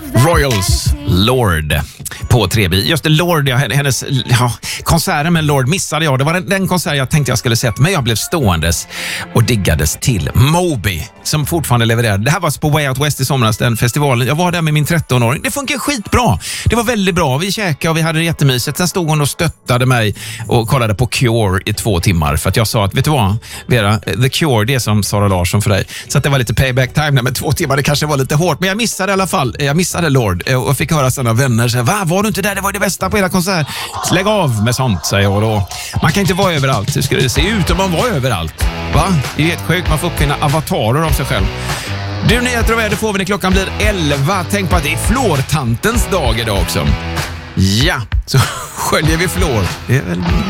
Royals Lord på 3B. Just det, Lord, hennes konserten med Lord missade jag. Det var den konsert jag tänkte jag skulle sett, men jag blev ståendes och diggades till Moby, som fortfarande levererade. Det här var på Way Out West i somras, den festivalen. Jag var där med min 13-åring. Det funkar skitbra. Det var väldigt bra. Vi käkade och vi hade det jättemysigt. Sen stod hon och stöttade mig och kollade på Cure i 2 timmar. För att jag sa att, vet du vad, Vera, The Cure, det är som Sara Larsson för dig. Så att det var lite payback time, men 2 timmar, det kanske var lite hårt. Men jag missade i alla fall. Jag missade Lord och fick höra sina vänner säga, va, var du inte där? Det var det bästa på hela konsert. Lägg av med sånt, säger jag då. Man kan inte vara överallt. Hur skulle det se ut om man var överallt? Va? Det är helt sjukt. Man får uppfinna avatarer av sig själv. Du, nyheter och väder får vi när klockan blir 11. Tänk på att det är flårtantens dag idag också. Ja, så sköljer vi flår. Det är väl